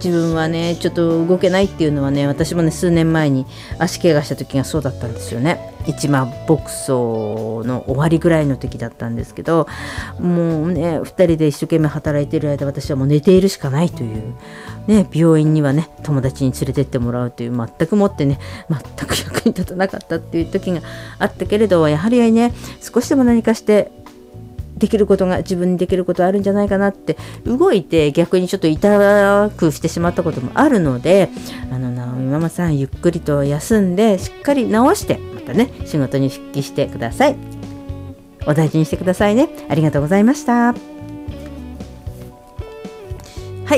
自分はねちょっと動けないっていうのはね、私もね数年前に足怪我した時がそうだったんですよね。一番牧草の終わりぐらいの時だったんですけど、もうね2人で一生懸命働いている間、私はもう寝ているしかないというね、病院にはね友達に連れてってもらうという、全くもってね全く役に立たなかったっていう時があったけれど、やはりね少しでも何かしてできることが、自分にできることあるんじゃないかなって動いて、逆にちょっと痛くしてしまったこともあるので、直美ママさんゆっくりと休んでしっかり治してまたね仕事に復帰してください。お大事にしてくださいね。ありがとうございました。はい、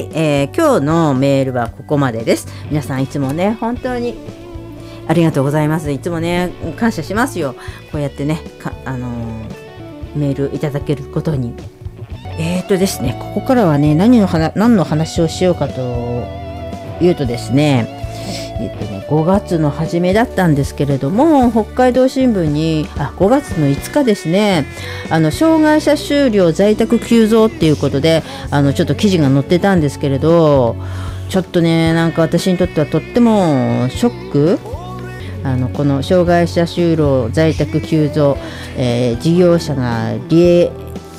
今日のメールはここまでです。皆さんいつもね本当にありがとうございます。いつもね感謝しますよ。こうやってねメールいただけることに。ですね、ここからはね何の話をしようかというとですね、5月の初めだったんですけれども、北海道新聞に5月の5日ですね、障害者就労在宅急増っていうことでちょっと記事が載ってたんですけれど、ちょっとねなんか私にとってはとってもショック。この障害者就労在宅急増、事業者が利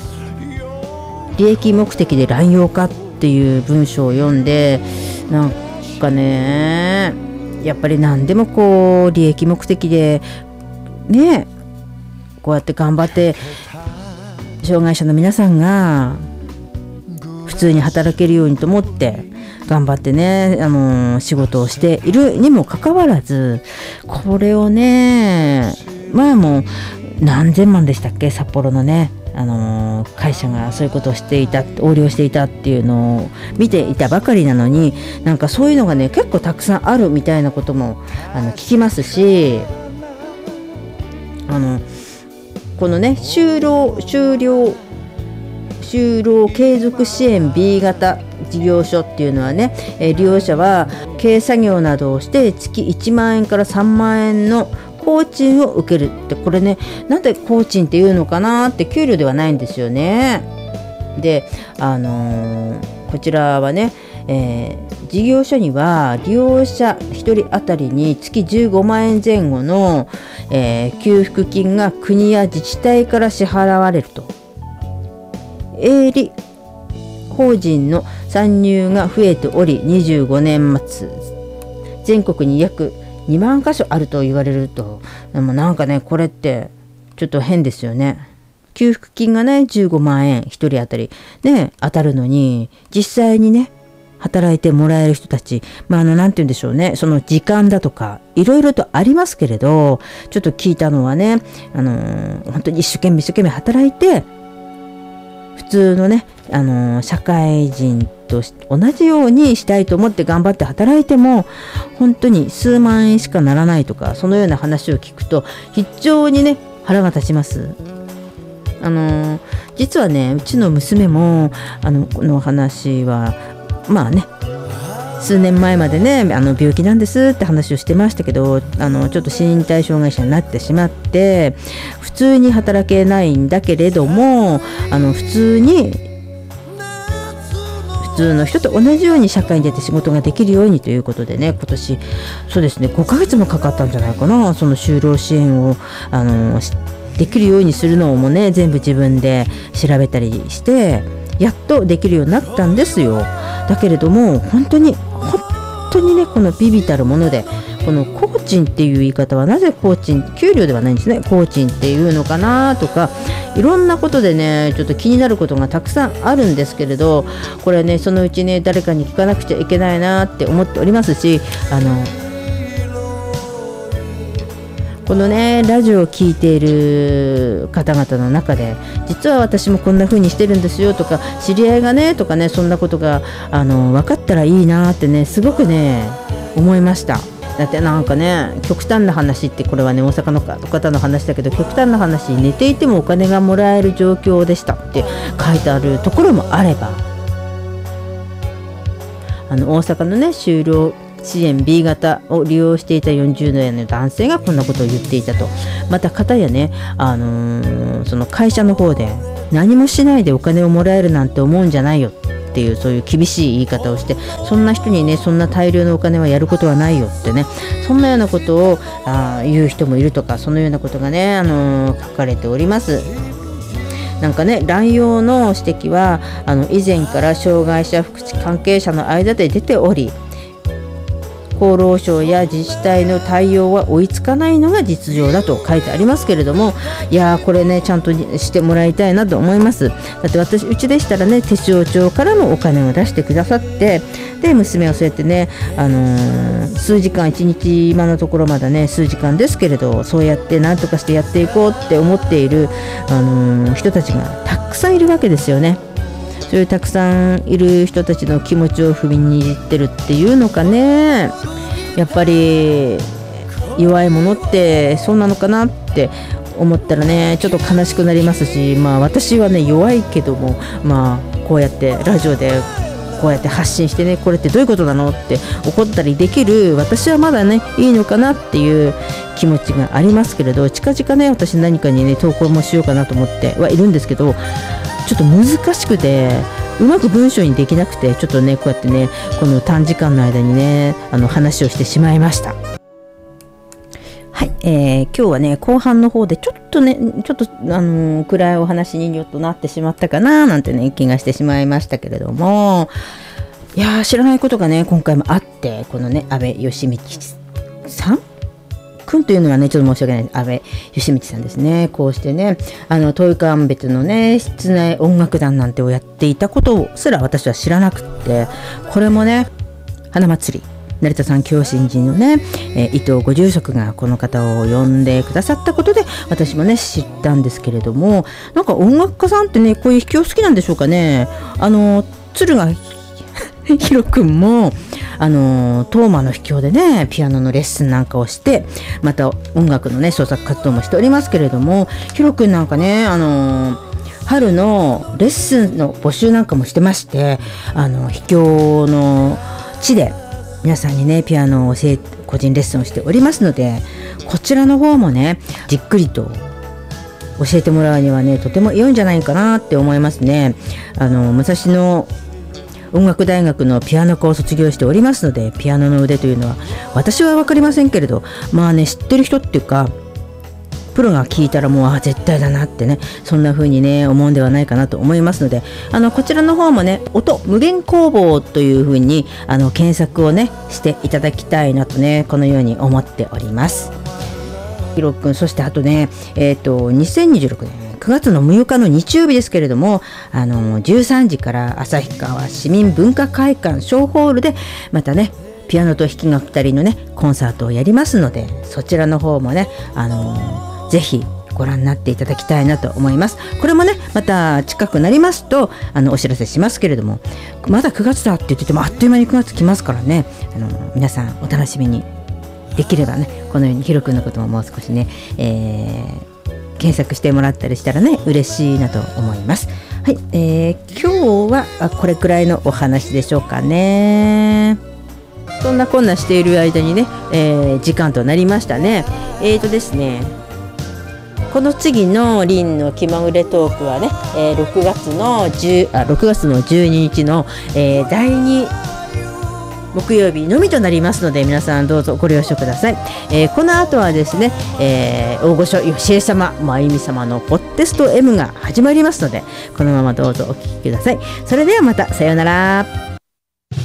益目的で乱用かっていう文章を読んで、なんかねやっぱり何でもこう利益目的でね、こうやって頑張って障害者の皆さんが普通に働けるようにと思って頑張ってね仕事をしているにもかかわらず、これをねもう何千万でしたっけ、札幌のね会社がそういうことをしていた、横領していたっていうのを見ていたばかりなのに、なんかそういうのがね結構たくさんあるみたいなことも聞きますし、このね就労継続支援 B 型事業所っていうのはね、利用者は軽作業などをして月1万円から3万円の工賃を受けるって、これねなんで工賃っていうのかなって、給料ではないんですよね。でこちらはね、事業所には利用者1人当たりに月15万円前後の、給付金が国や自治体から支払われると。営利法人の参入が増えており、25年末全国に約2万箇所あると言われると、でもなんかねこれってちょっと変ですよね。給付金がね15万円1人当たりね当たるのに、実際にね働いてもらえる人たち、なんて言うんでしょうね、その時間だとかいろいろとありますけれど、ちょっと聞いたのはね本当に一生懸命働いて普通のね社会人と同じようにしたいと思って頑張って働いても本当に数万円しかならないとか、そのような話を聞くと非常にね腹が立ちます。実はねうちの娘もこの話は数年前までね病気なんですって話をしてましたけど、ちょっと身体障害者になってしまって普通に働けないんだけれども、普通の人と同じように社会に出て仕事ができるようにということでね、今年そうですね5ヶ月もかかったんじゃないかな、その就労支援をできるようにするのもね全部自分で調べたりしてやっとできるようになったんですよ。だけれども本当にねこの微々たるもので、この工賃っていう言い方はなぜ工賃、給料ではないんですね、工賃っていうのかなとか、いろんなことでねちょっと気になることがたくさんあるんですけれど、これねそのうちね誰かに聞かなくちゃいけないなって思っておりますし、このねラジオを聞いている方々の中で実は私もこんな風にしてるんですよとか、知り合いがねとかね、そんなことが分かったらいいなってねすごくね思いました。だってなんかね極端な話って、これはね大阪の方の話だけど、極端な話、寝ていてもお金がもらえる状況でしたって書いてあるところもあれば、大阪のね就労支援 B 型を利用していた40代の男性がこんなことを言っていたと。また方やね、その会社の方で何もしないでお金をもらえるなんて思うんじゃないよってっていう、そういう厳しい言い方をして、そんな人にねそんな大量のお金はやることはないよってね、そんなようなことを言う人もいるとか、そのようなことがね、書かれております。なんかね、乱用の指摘は以前から障害者福祉関係者の間で出ており、厚労省や自治体の対応は追いつかないのが実情だと書いてありますけれども、いやーこれねちゃんとしてもらいたいなと思います。だってうちでしたらね、手塩帳からもお金を出してくださって、で娘をそうやってね、数時間、1日今のところまだね数時間ですけれど、そうやって何とかしてやっていこうって思っている、人たちがたくさんいるわけですよね。そういうたくさんいる人たちの気持ちを踏みにじってるっていうのかね、やっぱり弱いものってそうなのかなって思ったらね、ちょっと悲しくなりますし、私はね弱いけども、こうやってラジオでこうやって発信してね、これってどういうことなのって怒ったりできる私はまだねいいのかなっていう気持ちがありますけれど、近々ね私何かにね投稿もしようかなと思ってはいるんですけど、ちょっと難しくてうまく文章にできなくて、ちょっとねこうやってねこの短時間の間にね話をしてしまいました。はい、今日はね後半の方でちょっと暗いお話にちょっとなってしまったかななんてね気がしてしまいましたけれども、いや知らないことがね今回もあって、このね安倍義道さん君というのはねちょっと申し訳ない、安倍義道さんですね。こうしてね豊川別のね室内音楽団なんてをやっていたことすら私は知らなくって、これもね花祭り成田山教心寺のね、伊藤ご住職がこの方を呼んでくださったことで私もね知ったんですけれども、なんか音楽家さんってねこういう秘境好きなんでしょうかね。鶴がヒロ君も東馬の秘境でねピアノのレッスンなんかをして、また音楽のね創作活動もしておりますけれども、ヒロ君なんかね春のレッスンの募集なんかもしてまして、秘境の地で皆さんにねピアノを個人レッスンをしておりますので、こちらの方もねじっくりと教えてもらうにはねとても良いんじゃないかなって思いますね。武蔵野音楽大学のピアノ科を卒業しておりますので、ピアノの腕というのは私は分かりませんけれど、知ってる人っていうかプロが聞いたらもう絶対だなってね、そんな風にね思うんではないかなと思いますので、こちらの方もね音無限工房という風に検索をねしていただきたいなとねこのように思っております。ヒロ君、そしてあとね2026年9月の6日の日曜日ですけれども、13時から旭川市民文化会館小ホールでまたねピアノと弾き語りのねコンサートをやりますので、そちらの方もねぜひご覧になっていただきたいなと思います。これもねまた近くなりますとお知らせしますけれども、まだ9月だって言っててもあっという間に9月来ますからね、皆さんお楽しみに。できればねこのようにヒロ君のことももう少しね、検索してもらったりしたらね嬉しいなと思います。はい、今日はこれくらいのお話でしょうかね。そんなこんなしている間にね、時間となりましたね。ですね、この次のリンの気まぐれトークはね、6月の12日の、第2木曜日のみとなりますので、皆さんどうぞご了承ください。この後はですね、大御所よしえ様まゆみ様のホッテスト M が始まりますので、このままどうぞお聞きください。それではまた、さようなら。